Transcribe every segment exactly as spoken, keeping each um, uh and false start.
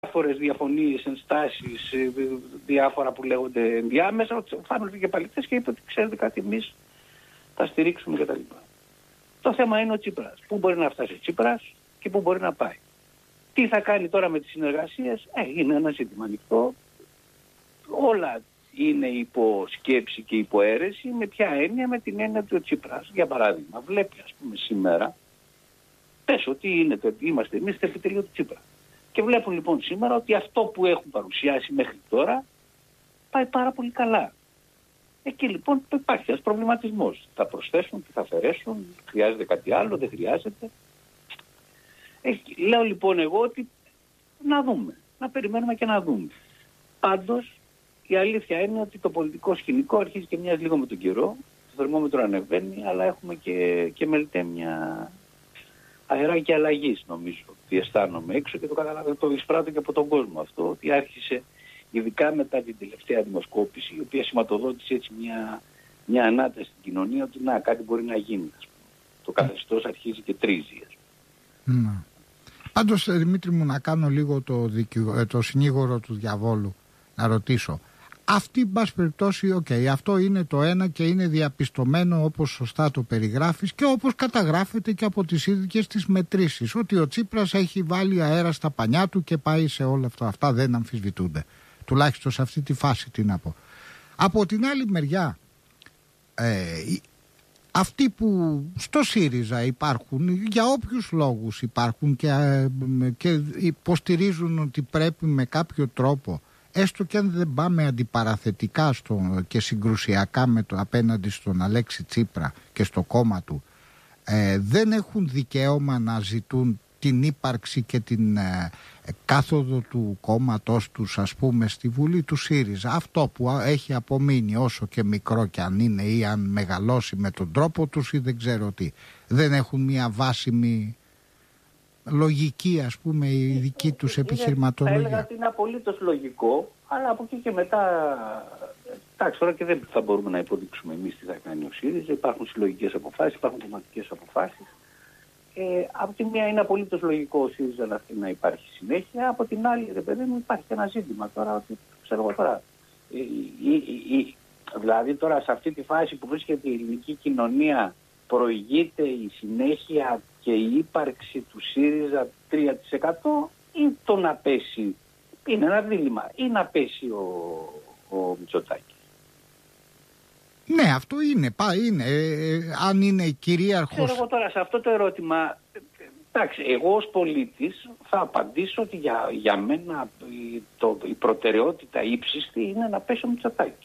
διάφορες διαφωνίες, ενστάσεις, διάφορα που λέγονται ενδιάμεσα, ο Τσοφάνος βγήκε πάλι χθες και είπε ότι ξέρετε κάτι, εμείς θα στηρίξουμε κτλ. Το θέμα είναι ο Τσίπρας. Πού μπορεί να φτάσει ο Τσίπρας και πού μπορεί να πάει. Τι θα κάνει τώρα με τις συνεργασίες, ε, είναι ένα ζήτημα ανοιχτό. Όλα είναι υπό σκέψη και υπό αίρεση. Με ποια έννοια? Με την έννοια ότι ο Τσίπρας, για παράδειγμα, βλέπει ας πούμε σήμερα, πες ότι είναι, είμαστε εμείς στο επιτελείο του Τσίπρα. Και βλέπουν λοιπόν σήμερα ότι αυτό που έχουν παρουσιάσει μέχρι τώρα πάει πάρα πολύ καλά. Εκεί λοιπόν υπάρχει ένας προβληματισμός. Θα προσθέσουν, θα αφαιρέσουν, χρειάζεται κάτι άλλο, δεν χρειάζεται. Ε, λέω λοιπόν εγώ ότι να δούμε, να περιμένουμε και να δούμε. Πάντως η αλήθεια είναι ότι το πολιτικό σκηνικό αρχίζει και μοιάζει λίγο με τον καιρό. Το θερμόμετρο ανεβαίνει, αλλά έχουμε και, και μελτέμια αεράκια αλλαγής, νομίζω. Τι αισθάνομαι έξω και το καταλαβαίνω, το εισπράττω και από τον κόσμο αυτό, ότι άρχισε ειδικά μετά την τελευταία δημοσκόπηση, η οποία σηματοδότησε έτσι μια, μια ανάταση στην κοινωνία ότι να, κάτι μπορεί να γίνει. Ας πούμε. Το καθεστώς αρχίζει και τρίζει. Mm. Πάντως, Δημήτρη μου, να κάνω λίγο το, δικηγο... το συνήγορο του διαβόλου, να ρωτήσω. Αυτή, εν πάση περιπτώσει, okay, αυτό είναι το ένα και είναι διαπιστωμένο όπως σωστά το περιγράφεις και όπως καταγράφεται και από τις ίδιες τις μετρήσεις, ότι ο Τσίπρας έχει βάλει αέρα στα πανιά του και πάει σε όλα αυτά. Αυτά δεν αμφισβητούνται. Τουλάχιστον σε αυτή τη φάση, τι να πω. Από την άλλη μεριά, ε, αυτοί που στο ΣΥΡΙΖΑ υπάρχουν, για όποιους λόγους υπάρχουν και, ε, και υποστηρίζουν ότι πρέπει με κάποιο τρόπο, έστω και αν δεν πάμε αντιπαραθετικά στο, και συγκρουσιακά με το, απέναντι στον Αλέξη Τσίπρα και στο κόμμα του, ε, δεν έχουν δικαίωμα να ζητούν την ύπαρξη και την ε, κάθοδο του κόμματός τους, ας πούμε, στη Βουλή του ΣΥΡΙΖΑ. Αυτό που έχει απομείνει, όσο και μικρό κι αν είναι ή αν μεγαλώσει με τον τρόπο τους ή δεν ξέρω τι, δεν έχουν μια βάσιμη λογική, ας πούμε, η δική τους επιχειρηματολογία. Θα έλεγα ότι είναι απολύτως λογικό, αλλά από εκεί και μετά, εντάξει, τώρα και δεν θα μπορούμε να υποδείξουμε εμείς τι θα κάνει ο ΣΥΡΙΖΑ. Υπάρχουν συλλογικές αποφάσεις, υπάρχουν κομματικές αποφάσεις. Ε, από τη μία είναι απολύτως λογικό ο ΣΥΡΙΖΑ να, να υπάρχει συνέχεια, από την άλλη, ρε παιδί μου, υπάρχει και ένα ζήτημα τώρα, ότι ξέρω εγώ τώρα. Ε, ε, ε, ε, δηλαδή τώρα σε αυτή τη φάση που βρίσκεται η ελληνική κοινωνία, προηγείται η συνέχεια και η ύπαρξη του ΣΥΡΙΖΑ τρία τοις εκατό ή το να πέσει, είναι ένα δίλημμα, ή να πέσει ο, ο Μητσοτάκης. Ναι, αυτό είναι, πά, είναι. Ε, ε, αν είναι κυρίαρχος. Ξέρω εγώ τώρα σε αυτό το ερώτημα, εντάξει, εγώ ως πολίτης θα απαντήσω ότι για, για μένα η, το, η προτεραιότητα ύψιστη είναι να πέσει ο Μητσοτάκης.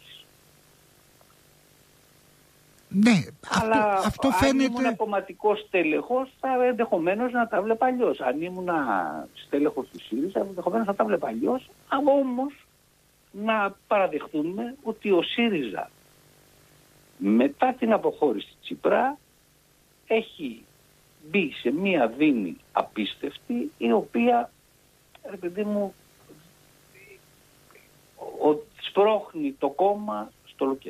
Ναι, αλλά αυτό, αυτό φαίνεται. Αν ήμουν κομματικός τέλεχος, θα ενδεχομένως να τα βλέπα αλλιώς. Αν ήμουν στέλεχος του ΣΥΡΙΖΑ, ενδεχομένως να τα βλέπα αλλιώς. Όμως να παραδεχτούμε ότι ο ΣΥΡΙΖΑ μετά την αποχώρηση Τσίπρα έχει μπει σε μία δίνη απίστευτη, η οποία, ρε παιδί μου, ο, σπρώχνει το κόμμα στο λοκέτο.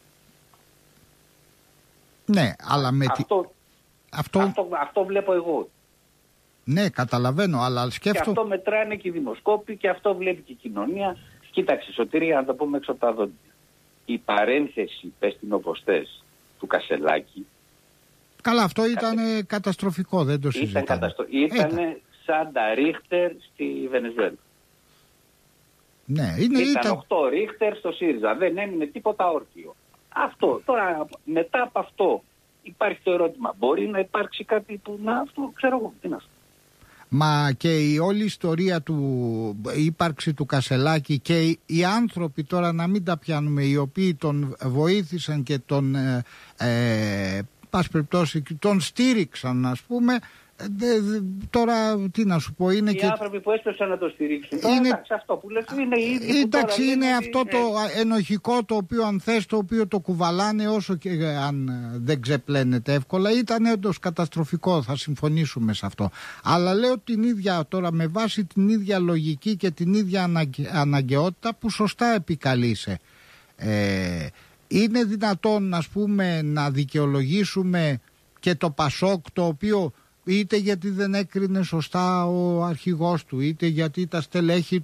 Ναι, αλλά με αυτό, τη... αυτό... Αυτό, αυτό βλέπω εγώ. Ναι, καταλαβαίνω, αλλά σκέφτομαι... Και αυτό μετράνε και οι δημοσκόποι και αυτό βλέπει και η κοινωνία. Κοίταξε, Σωτήρη, να το πούμε έξω από τα δόντια. Η παρένθεση, πες την όπως θες, του Κασελάκη... Καλά, αυτό ήταν Κατε... καταστροφικό, δεν το συζητάμε. Ήταν, καταστρο... ήταν, ήταν σαν τα Ρίχτερ στη Βενεζουέλα. Ναι, είναι, ήταν, ήταν οκτώ Ρίχτερ στο ΣΥΡΙΖΑ, δεν έμεινε τίποτα όρκιο. Αυτό, τώρα μετά από αυτό υπάρχει το ερώτημα, μπορεί να υπάρξει κάτι που να, αυτό ξέρω εγώ, τι να σου. Μα και η όλη ιστορία του ύπαρξη του Κασελάκη και οι, οι άνθρωποι τώρα, να μην τα πιάνουμε, οι οποίοι τον βοήθησαν και τον ε, ε, πας περιπτώσει, τον στήριξαν, ας πούμε, Δε, δε, τώρα τι να σου πω, είναι οι και... άνθρωποι που έσπευσαν να το στηρίξουν. Είναι... Εντάξει, αυτό που λες είναι οι ίδιοι. Εντάξει, που είναι λένε αυτό ότι... το ενοχικό, το οποίο αν θες, το οποίο το κουβαλάνε όσο και αν δεν ξεπλένεται εύκολα. Ήταν έντος καταστροφικό, θα συμφωνήσουμε σε αυτό. Αλλά λέω την ίδια τώρα, με βάση την ίδια λογική και την ίδια αναγκαι... αναγκαιότητα που σωστά επικαλείσαι. Ε, είναι δυνατόν, ας πούμε, να δικαιολογήσουμε και το Πασόκ, το οποίο είτε γιατί δεν έκρινε σωστά ο αρχηγός του, είτε γιατί τα στελέχη